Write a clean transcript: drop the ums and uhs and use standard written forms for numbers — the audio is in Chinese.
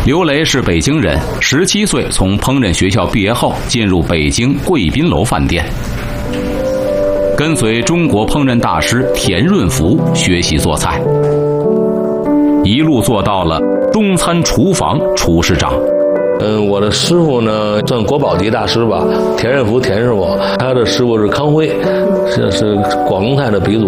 刘雷是北京人，17岁从烹饪学校毕业后，进入北京贵宾楼饭店，跟随中国烹饪大师田润福学习做菜，一路做到了中餐厨房厨师长。 我的师傅呢，算国宝级大师吧，田润福田师傅，他的师傅是康辉，是广东菜的鼻祖。